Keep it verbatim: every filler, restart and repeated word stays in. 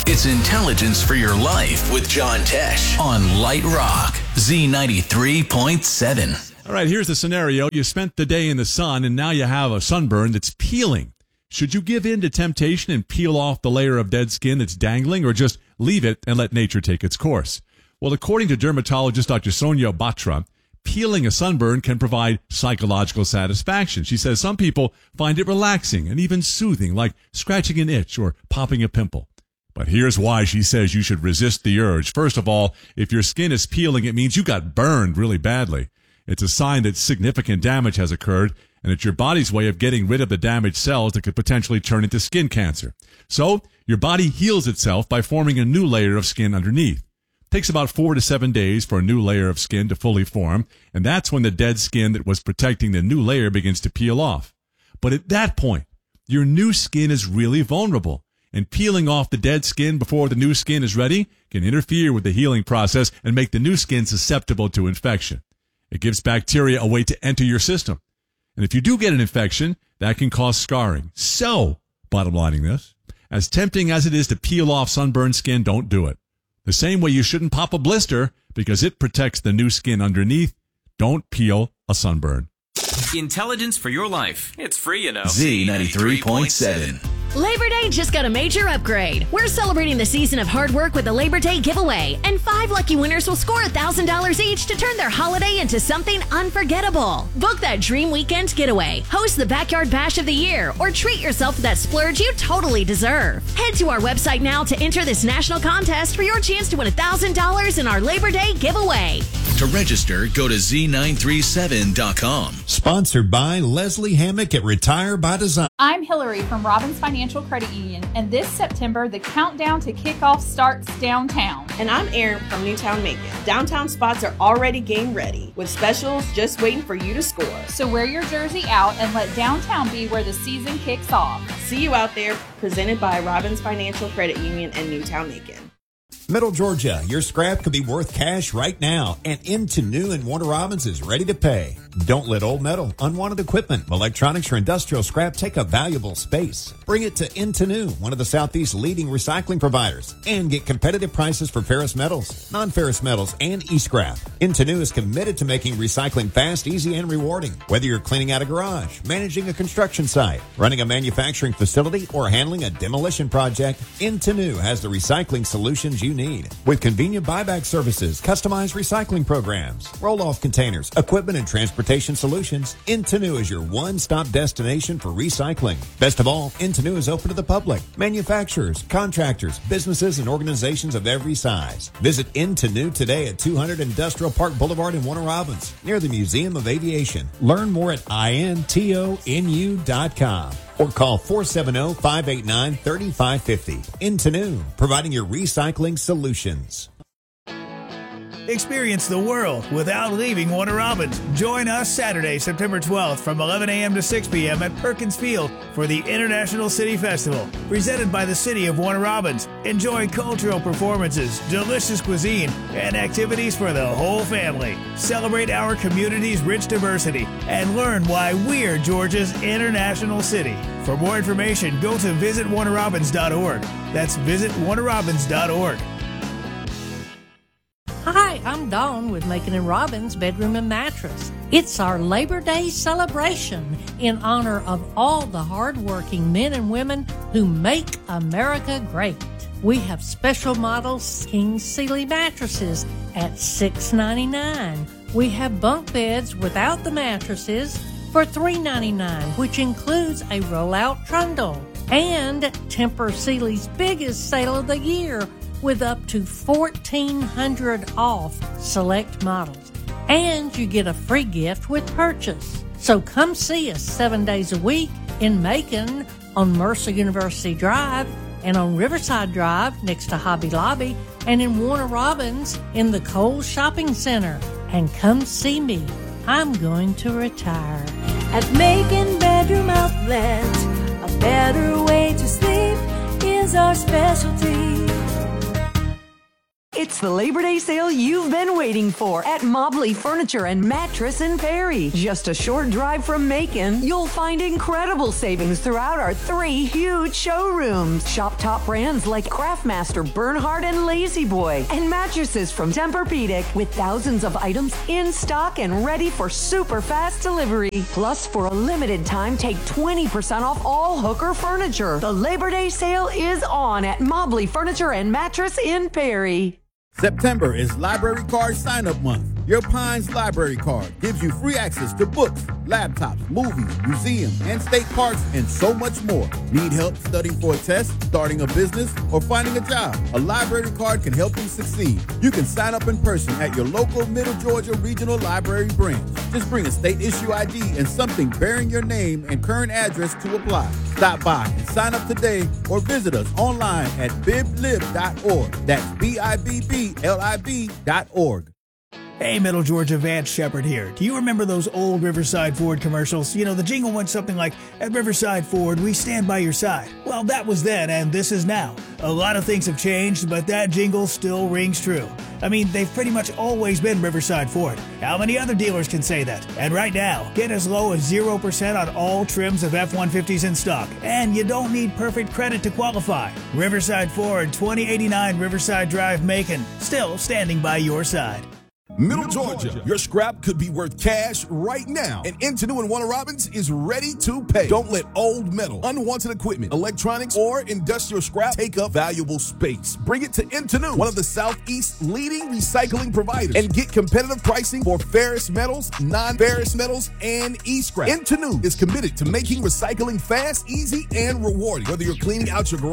It's Intelligence for Your Life with John Tesh on Light Rock, Z ninety-three point seven. All right, here's the scenario. You spent the day in the sun, and now you have a sunburn that's peeling. Should you give in to temptation and peel off the layer of dead skin that's dangling, or just leave it and let nature take its course? Well, according to dermatologist Doctor Sonia Batra, peeling a sunburn can provide psychological satisfaction. She says some people find it relaxing and even soothing, like scratching an itch or popping a pimple. But here's why she says you should resist the urge. First of all, if your skin is peeling, it means you got burned really badly. It's a sign that significant damage has occurred, and it's your body's way of getting rid of the damaged cells that could potentially turn into skin cancer. So, your body heals itself by forming a new layer of skin underneath. It takes about four to seven days for a new layer of skin to fully form, and that's when the dead skin that was protecting the new layer begins to peel off. But at that point, your new skin is really vulnerable, and peeling off the dead skin before the new skin is ready can interfere with the healing process and make the new skin susceptible to infection. It gives bacteria a way to enter your system. And if you do get an infection, that can cause scarring. So, bottom lining this, as tempting as it is to peel off sunburned skin, don't do it. The same way you shouldn't pop a blister because it protects the new skin underneath. Don't peel a sunburn. Intelligence for your life. It's free, you know. Z ninety-three point seven. Labor Day just got a major upgrade. We're celebrating the season of hard work with the Labor Day giveaway, and five lucky winners will score one thousand dollars each to turn their holiday into something unforgettable. Book that dream weekend getaway, host the Backyard Bash of the Year, or treat yourself to that splurge you totally deserve. Head to our website now to enter this national contest for your chance to win one thousand dollars in our Labor Day giveaway. To register, go to Z nine three seven dot com. Sponsored by Leslie Hammock at Retire by Design. I'm Hillary from Robbins Financial Credit Union, and this September, the countdown to kickoff starts downtown. And I'm Erin from Newtown Macon. Downtown spots are already game ready, with specials just waiting for you to score. So wear your jersey out and let downtown be where the season kicks off. See you out there, presented by Robbins Financial Credit Union and Newtown Macon. Middle Georgia, your scrap could be worth cash right now, and Into New and Warner Robins is ready to pay. Don't let old metal, unwanted equipment, electronics, or industrial scrap take up valuable space. Bring it to Into New, one of the Southeast's leading recycling providers, and get competitive prices for ferrous metals, non-ferrous metals, and e-scrap. Into New is committed to making recycling fast, easy, and rewarding. Whether you're cleaning out a garage, managing a construction site, running a manufacturing facility, or handling a demolition project, Into New has the recycling solutions you need. With convenient buyback services, customized recycling programs, roll-off containers, equipment, and transportation solutions, Into New is your one-stop destination for recycling. Best of all, Into New is open to the public, manufacturers, contractors, businesses, and organizations of every size. Visit Into New today at two hundred Industrial Park Boulevard in Warner Robins, near the Museum of Aviation. Learn more at intonu dot com. Or call four seven zero, five eight nine, three five five zero. Into New, providing your recycling solutions. Experience the world without leaving Warner Robins. Join us Saturday, September twelfth from eleven a.m. to six p.m. at Perkins Field for the International City Festival, presented by the City of Warner Robins. Enjoy cultural performances, delicious cuisine, and activities for the whole family. Celebrate our community's rich diversity and learn why we're Georgia's international city. For more information, go to visit warner robins dot org. That's visit warner robins dot org. Hi, I'm Dawn with Macon and Robbins Bedroom and Mattress. It's our Labor Day celebration in honor of all the hardworking men and women who make America great. We have special models King Sealy mattresses at six ninety-nine. We have bunk beds without the mattresses for three ninety-nine, which includes a rollout trundle. And Tempur Sealy's biggest sale of the year, with up to fourteen hundred dollars off select models. And you get a free gift with purchase. So come see us seven days a week in Macon on Mercer University Drive and on Riverside Drive next to Hobby Lobby and in Warner Robins in the Kohl's Shopping Center. And come see me. I'm going to retire. At Macon Bedroom Outlet, a better way to sleep is our specialty. It's the Labor Day sale you've been waiting for at Mobley Furniture and Mattress in Perry. Just a short drive from Macon, you'll find incredible savings throughout our three huge showrooms. Shop top brands like Craftmaster, Bernhard, and Lazy Boy, and mattresses from Tempur-Pedic with thousands of items in stock and ready for super fast delivery. Plus, for a limited time, take twenty percent off all Hooker furniture. The Labor Day sale is on at Mobley Furniture and Mattress in Perry. September is Library Card Sign-Up Month. Your Pines Library Card gives you free access to books, laptops, movies, museums, and state parks, and so much more. Need help studying for a test, starting a business, or finding a job? A library card can help you succeed. You can sign up in person at your local Middle Georgia Regional Library branch. Just bring a state-issue I D and something bearing your name and current address to apply. Stop by and sign up today or visit us online at biblib dot org. That's B I B B L I B dot org. Hey, Middle Georgia, Vance Shepard here. Do you remember those old Riverside Ford commercials? You know, the jingle went something like, at Riverside Ford, we stand by your side. Well, that was then, and this is now. A lot of things have changed, but that jingle still rings true. I mean, they've pretty much always been Riverside Ford. How many other dealers can say that? And right now, get as low as zero percent on all trims of F one fifties in stock. And you don't need perfect credit to qualify. Riverside Ford, twenty eighty-nine Riverside Drive, Macon, still standing by your side. Middle Georgia, your scrap could be worth cash right now, and Intenu and Warner Robins is ready to pay. Don't let old metal, unwanted equipment, electronics, or industrial scrap take up valuable space. Bring it to Intenu, one of the Southeast's leading recycling providers, and get competitive pricing for ferrous metals, non-ferrous metals, and e-scrap. Intenu is committed to making recycling fast, easy, and rewarding. Whether you're cleaning out your garage